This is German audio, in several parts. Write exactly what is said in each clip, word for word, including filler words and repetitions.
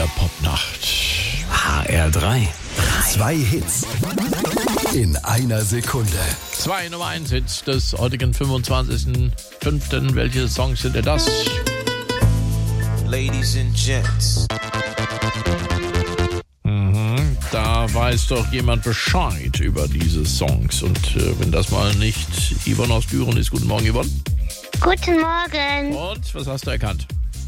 der Popnacht. H R drei. Zwei Hits in einer Sekunde. Zwei Nummer eins Hits des heutigen fünfundzwanzigsten fünften Welche Songs sind denn das? Ladies and Gents. Mhm, da weiß doch jemand Bescheid über diese Songs. Und äh, wenn das mal nicht Yvonne aus Düren ist. Guten Morgen, Yvonne. Guten Morgen. Und was hast du erkannt?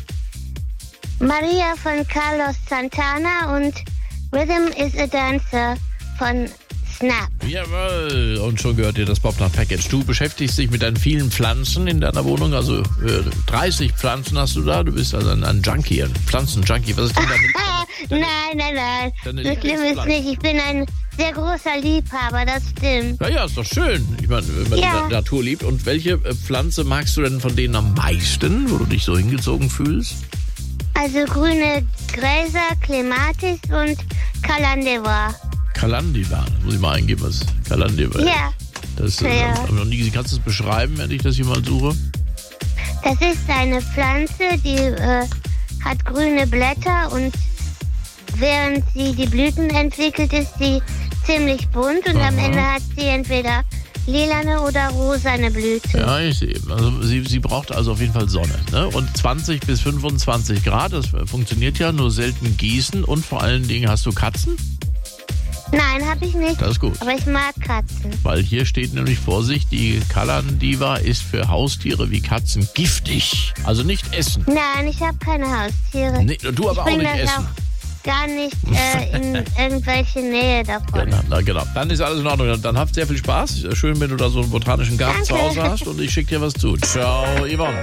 Maria von Carlos Santana und Rhythm is a Dancer von Snap. Jawohl, und schon gehört dir das Popnacht-Package. Du beschäftigst dich mit deinen vielen Pflanzen in deiner Wohnung, also äh, dreißig Pflanzen hast du da. Du bist also ein, ein Junkie, ein Pflanzen-Junkie. Was ist denn damit? Nein, nein, nein. Deine Das Schlimme ist nicht, ich bin ein sehr großer Liebhaber, das stimmt. Ja, ja, ist doch schön. Ich meine, wenn man Ja. die Natur liebt. Und welche äh, Pflanze magst du denn von denen am meisten, wo du dich so hingezogen fühlst? Also grüne Gräser, Clematis und Calendula. Calendula, das muss ich mal eingeben, was Calendula ist. Ja, Das äh, Ja. hab ich noch nie gesehen. Kannst du es beschreiben, wenn ich das hier mal suche? das ist eine Pflanze, die äh, hat grüne Blätter und während sie die Blüten entwickelt, ist sie ziemlich bunt und am Aha. Ende hat sie entweder lilane oder rosane Blüten. Ja, ich sehe. Also sie, sie braucht also auf jeden Fall Sonne. Ne? Und zwanzig bis fünfundzwanzig Grad, das funktioniert ja, nur selten gießen. Und vor allen Dingen, hast du Katzen? Nein, habe ich nicht. Das ist gut. Aber ich mag Katzen. Weil hier steht nämlich, Vorsicht, die Calendula ist für Haustiere wie Katzen giftig. Also nicht essen. Nein, ich habe keine Haustiere. Nee, du aber ich auch bring nicht das essen. auch gar nicht äh, in irgendwelche Nähe davon. Genau, na, genau. Dann ist alles in Ordnung. Dann, dann habt sehr viel Spaß. Schön, wenn du da so einen botanischen Garten Danke. zu Hause hast. Und ich schicke dir was zu. Ciao, Yvonne.